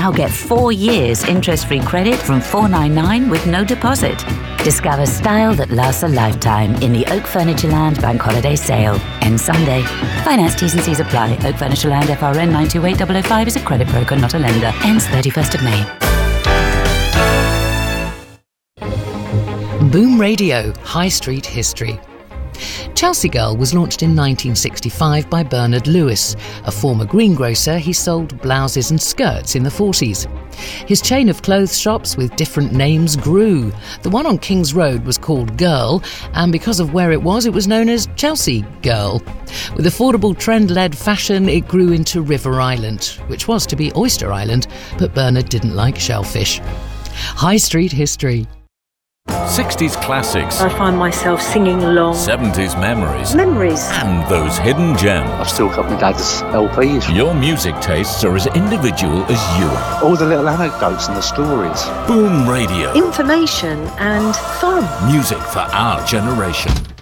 Now get 4 years interest-free credit from $4.99 with no deposit. Discover style that lasts a lifetime in the Oak Furnitureland Bank Holiday Sale. Ends Sunday. Finance T's and C's apply. Oak Furnitureland FRN 928005 is a credit broker, not a lender. Ends 31st of May. Boom Radio, High Street History. Chelsea Girl was launched in 1965 by Bernard Lewis. A former greengrocer, he sold blouses and skirts in the 40s. His chain of clothes shops with different names grew. The one on King's Road was called Girl, and because of where it was known as Chelsea Girl. With affordable trend-led fashion, it grew into River Island, which was to be Oyster Island, but Bernard didn't like shellfish. High Street History. 60s classics. I find myself singing along. 70s memories. Memories. And those hidden gems. I've still got my dad's LPs. Your music tastes are as individual as you are. All the little anecdotes and the stories. Boom Radio. Information and fun. Music for our generation.